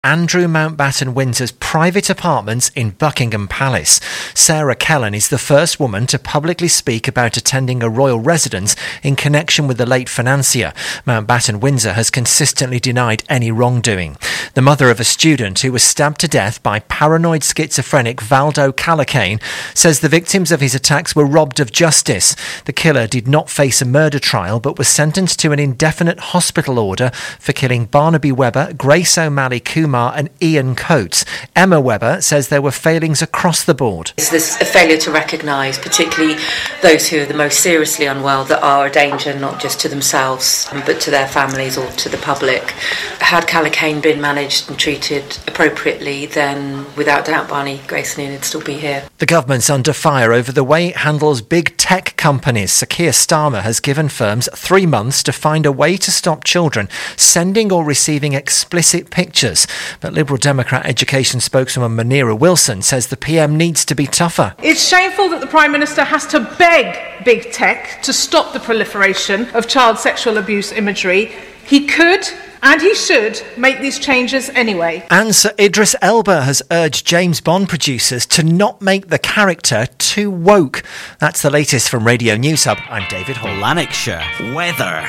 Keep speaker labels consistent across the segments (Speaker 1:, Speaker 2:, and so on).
Speaker 1: Andrew Mountbatten Windsor's private apartments in Buckingham Palace. Sarah Kellen is the first woman to publicly speak about attending a royal residence in connection with the late financier. Mountbatten Windsor has consistently denied any wrongdoing. The mother of a student who was stabbed to death by paranoid schizophrenic Valdo Calacane says the victims of his attacks were robbed of justice. The killer did not face a murder trial but was sentenced to an indefinite hospital order for killing Barnaby Webber, Grace O'Malley Kumar and Ian Coates. Emma Webber says there were failings across the board.
Speaker 2: There's a failure to recognise, particularly those who are the most seriously unwell, that are a danger not just to themselves but to their families or to the public. Had Calacane been managed and treated appropriately, then without doubt Barney, Grace and Ian would still be here.
Speaker 1: The government's under fire over the way it handles big tech companies. Sir Keir Starmer has given firms 3 months to find a way to stop children sending or receiving explicit pictures. But Liberal Democrat education spokeswoman Munira Wilson says the PM needs to be tougher.
Speaker 3: It's shameful that the Prime Minister has to beg big tech to stop the proliferation of child sexual abuse imagery. He could and he should make these changes anyway.
Speaker 1: And Sir Idris Elba has urged James Bond producers to not make the character too woke. That's the latest from Radio News Hub. I'm David Hall.
Speaker 4: Lanarkshire weather.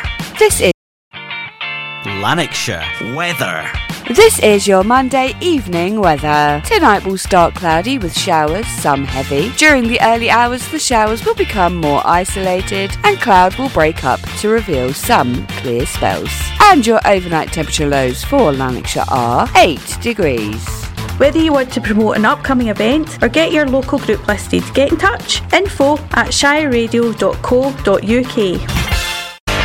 Speaker 4: Lanarkshire weather.
Speaker 5: This is your Monday evening weather. Tonight will start cloudy with showers, some heavy. During the early hours, the showers will become more isolated and cloud will break up to reveal some clear spells. And your overnight temperature lows for Lanarkshire are 8 degrees.
Speaker 6: Whether you want to promote an upcoming event or get your local group listed, get in touch. info@shireradio.co.uk.